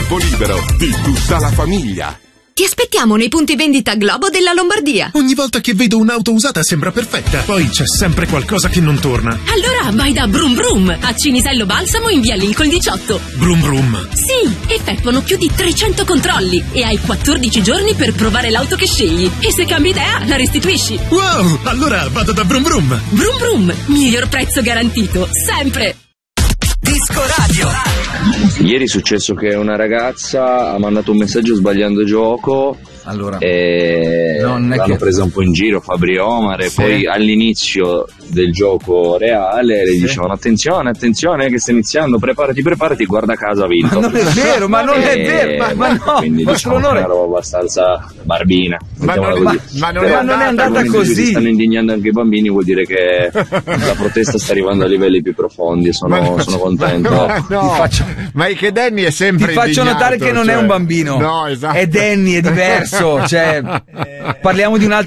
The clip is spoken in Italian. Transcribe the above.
tempo libero di tutta la famiglia. Ti aspettiamo nei punti vendita Globo della Lombardia. Ogni volta che vedo un'auto usata sembra perfetta, poi c'è sempre qualcosa che non torna. Allora vai da Brum Brum a Cinisello Balsamo in via Lincoln 18. Brum Brum. Sì, effettuano più di 300 controlli e hai 14 giorni per provare l'auto che scegli. E se cambi idea, la restituisci. Wow, allora vado da Brum Brum. Brum Brum, miglior prezzo garantito, sempre. Disco Radio. Ieri è successo che una ragazza ha mandato un messaggio sbagliando gioco. Allora, e l'hanno presa un po' in giro Fabri Omar e poi all'inizio del gioco reale le dicevano attenzione che sta iniziando, preparati, guarda caso ha vinto. Ma non è vero, ma non è vero, ma no, quindi diciamo che è una roba abbastanza barbina, ma non è andata così. Si stanno indignando anche i bambini, vuol dire che la protesta sta arrivando a livelli più profondi e sono contento. Ma che Danny è sempre ti faccio notare che non è un bambino, no, esatto. È Danny, è diverso, cioè parliamo di un'altra